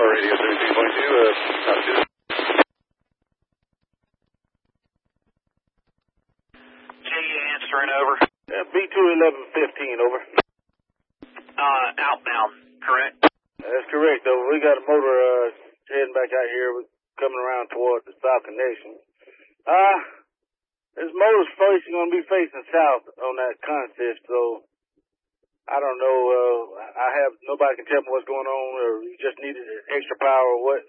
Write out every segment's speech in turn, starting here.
Delta Radio 13.2, answering over. B2 1115, over. Outbound, correct? That's correct, over. We got a motor heading back out here. We're coming around toward the South Connection. This motor's going to be facing south on that concept, so I don't know. Nobody can tell me what's going on, or you just needed extra power or what.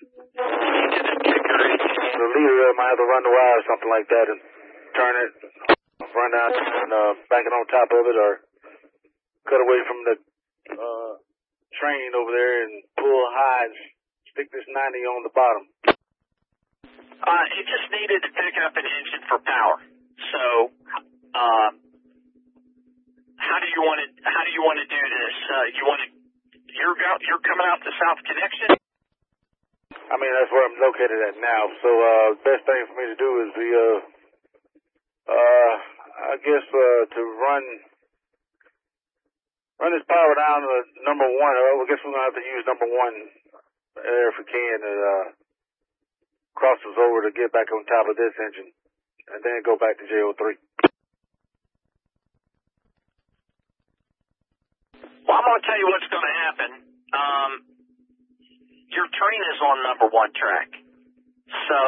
The leader might have to run the wire or something like that and turn it, run down and bank it on top of it, or cut away from the train over there and pull high and stick this 90 on the bottom. It just needed to pick up an engine for power. So, how do you want to do this? You're coming out the South Connection? I mean, that's where I'm located at now. So, the best thing for me to do is to run this power down to number 1. I guess we're gonna have to use number 1 there if we can, and cross us over to get back on top of this engine, and then go back to JO3. Well, I'm going to tell you what's going to happen. Your train is on number 1 track. So,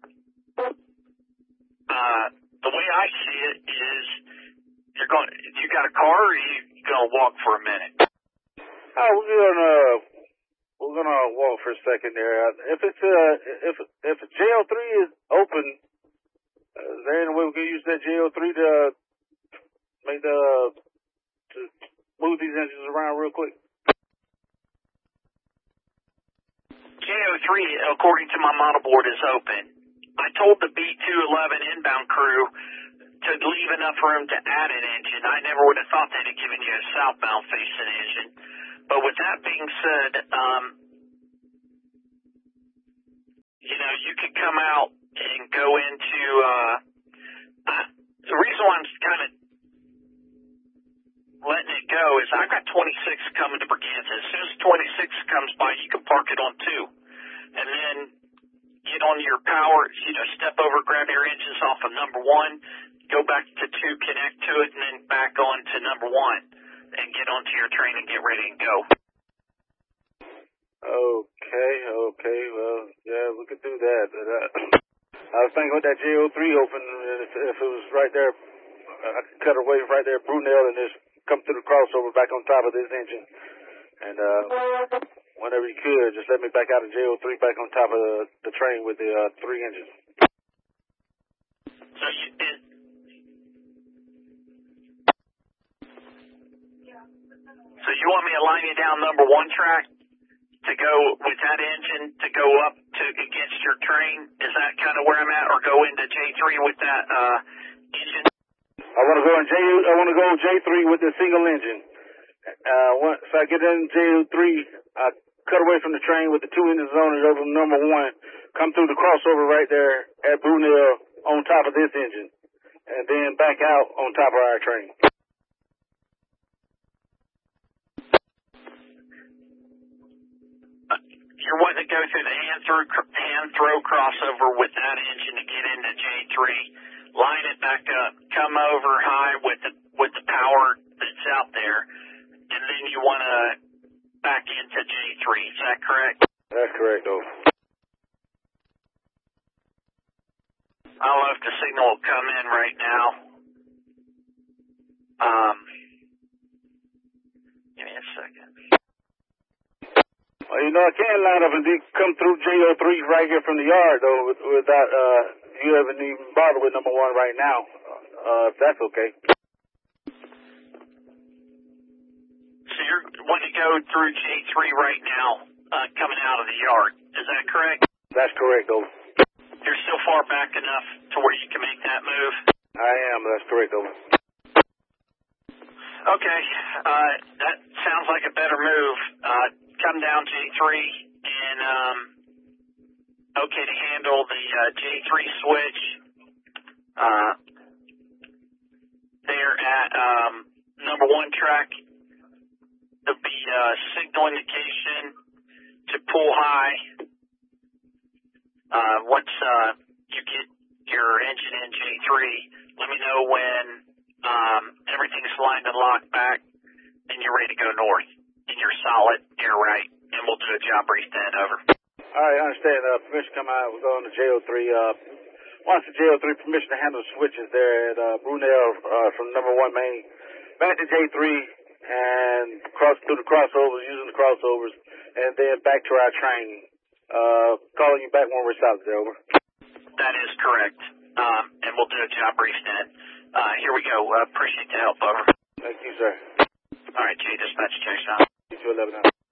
the way I see it is, you got a car, or you going to walk for a minute? We're gonna walk for a second there. If JO3 is open, then we're gonna use that JO3 to move these engines around real quick. JO3, according to my model board, is open. I told the B211 inbound crew to leave enough room to add an engine. I never would have thought they'd have given you a southbound facing engine. But with that being said, you could come out and go into, the reason why I'm kind of letting it go is I've got 26 coming to Braganza. As soon as 26 comes by, you can park it on 2. And then get on your power, step over, grab your engines off of number 1, go back to 2, connect to it, and then back on to number 1 and get onto your train and get ready and go. Okay, well, yeah, we could do that. But, I was thinking with that JO3 open, if it was right there, I could cut away right there, Brunel, and just come through the crossover back on top of this engine. And whenever you could, just let me back out of JO3 back on top of the train with the 3 engines. So you want me to line you down number 1 track to go with that engine to go up to against your train? Is that kind of where I'm at, or go into J3 with that engine? I want to go J3 with the single engine. Once I get in J3, I cut away from the train with the 2 engines on it over number 1, come through the crossover right there at Brunel on top of this engine, and then back out on top of our train. You're wanting to go through the hand throw crossover with that engine to get into J3, line it back up, come over high with the power that's out there, and then you want to back into J3. Is that correct? That's correct, though. I don't know if the signal will come in right now. Give me a second. Well, I can't line up and come through JO3 right here from the yard, though, without you haven't even bothered with number 1 right now, if that's okay. So you're wanting to go through J3 right now, coming out of the yard. Is that correct? That's correct, though. You're still far back enough to where you can make that move? I am. That's correct, though. Okay. That sounds like a better move. Come down J3 and okay to handle the J3 switch there at number 1 track. There'll be signal indication to pull high. Once you get your engine in J3, let me know when everything's lined and locked back and you're ready to go north and you're solid, air right, and we'll do a job brief then. Over. All right, I understand. Permission to come out. We're going to JO3. Wants the JO3 permission to handle switches there at Brunel from number 1 main back to J3 and cross through the crossovers, using the crossovers, and then back to our train. Calling you back when we're south there. Over. That is correct. And we'll do a job brief then. Here we go. Appreciate the help. Over. Thank you, sir. All right, J dispatch, chase out. You 211 out.